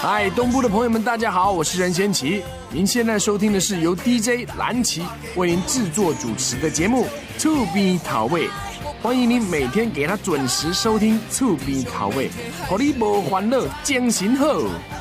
嗨，东部的朋友们，大家好，我是任贤齐。您现在收听的是由 DJ 蓝旗为您制作主持的节目《厝边头尾》，欢迎您每天给他准时收听《厝边头尾》，让你无烦恼，精神好。